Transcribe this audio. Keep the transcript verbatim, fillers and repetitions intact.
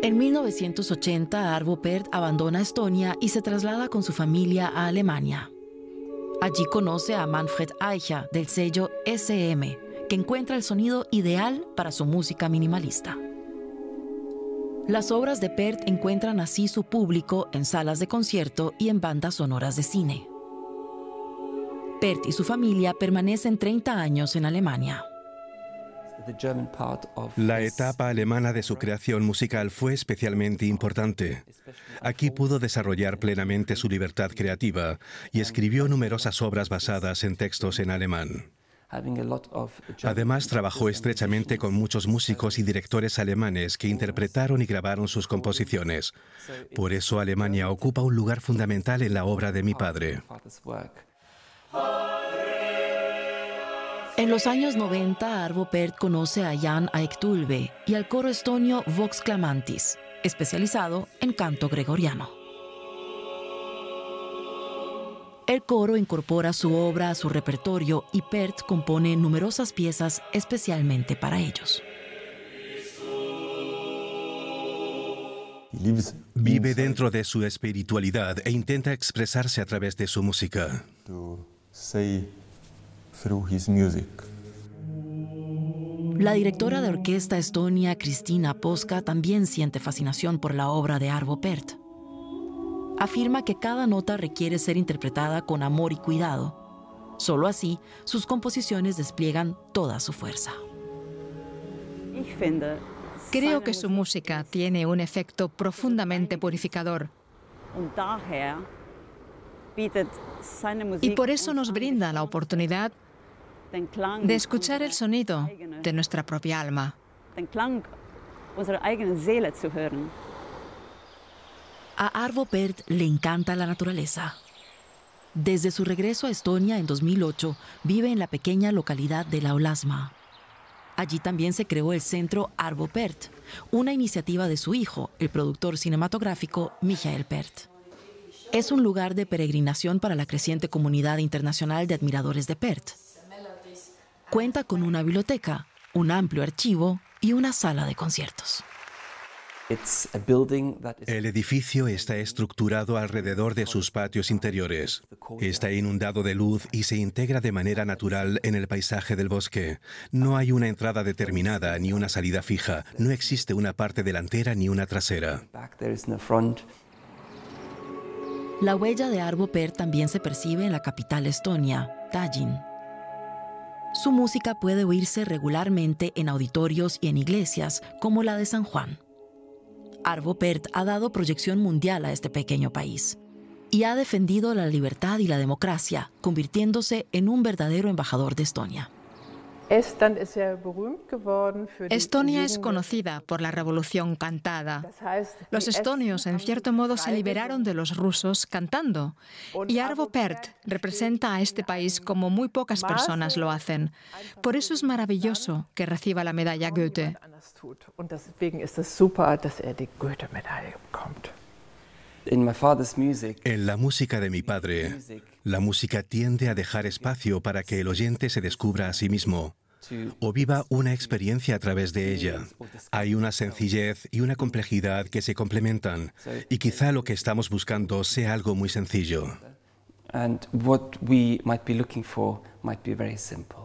En mil novecientos ochenta, Arvo Pärt abandona Estonia y se traslada con su familia a Alemania. Allí conoce a Manfred Eicher del sello ese eme, que encuentra el sonido ideal para su música minimalista. Las obras de Pärt encuentran así su público en salas de concierto y en bandas sonoras de cine. Pärt y su familia permanecen treinta años en Alemania. La etapa alemana de su creación musical fue especialmente importante. Aquí pudo desarrollar plenamente su libertad creativa y escribió numerosas obras basadas en textos en alemán. Además, trabajó estrechamente con muchos músicos y directores alemanes que interpretaron y grabaron sus composiciones. Por eso Alemania ocupa un lugar fundamental en la obra de mi padre. En los años noventa, Arvo Pärt conoce a Jan Aiktulve y al coro estonio Vox Clamantis, especializado en canto gregoriano. El coro incorpora su obra a su repertorio y Pärt compone numerosas piezas especialmente para ellos. Vive dentro de su espiritualidad e intenta expresarse a través de su música. La directora de orquesta estonia Kristina Poska también siente fascinación por la obra de Arvo Pärt. Afirma que cada nota requiere ser interpretada con amor y cuidado. Solo así, sus composiciones despliegan toda su fuerza. Creo que su música tiene un efecto profundamente purificador. Y por eso nos brinda la oportunidad de escuchar el sonido de nuestra propia alma. A Arvo Pärt le encanta la naturaleza. Desde su regreso a Estonia en dos mil ocho, vive en la pequeña localidad de Laulasmaa. Allí también se creó el centro Arvo Pärt, una iniciativa de su hijo, el productor cinematográfico Michael Pärt. Es un lugar de peregrinación para la creciente comunidad internacional de admiradores de Pärt. Cuenta con una biblioteca, un amplio archivo y una sala de conciertos. El edificio está estructurado alrededor de sus patios interiores. Está inundado de luz y se integra de manera natural en el paisaje del bosque. No hay una entrada determinada ni una salida fija. No existe una parte delantera ni una trasera. La huella de Arvo Pärt también se percibe en la capital estonia, Tallinn. Su música puede oírse regularmente en auditorios y en iglesias, como la de San Juan. Arvo Pärt ha dado proyección mundial a este pequeño país y ha defendido la libertad y la democracia, convirtiéndose en un verdadero embajador de Estonia. Estonia es conocida por la revolución cantada. Los estonios, en cierto modo, se liberaron de los rusos cantando. Y Arvo Pärt representa a este país como muy pocas personas lo hacen. Por eso es maravilloso que reciba la medalla Goethe. En la música de mi padre, la música tiende a dejar espacio para que el oyente se descubra a sí mismo o viva una experiencia a través de ella. Hay una sencillez y una complejidad que se complementan, y quizá lo que estamos buscando sea algo muy sencillo.